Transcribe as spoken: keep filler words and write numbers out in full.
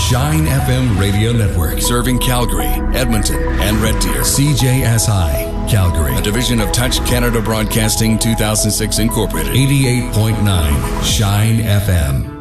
Shine F M Radio Network, serving Calgary, Edmonton, and Red Deer. C J S I, Calgary, a division of Touch Canada Broadcasting two thousand six Incorporated. eighty-eight point nine Shine F M.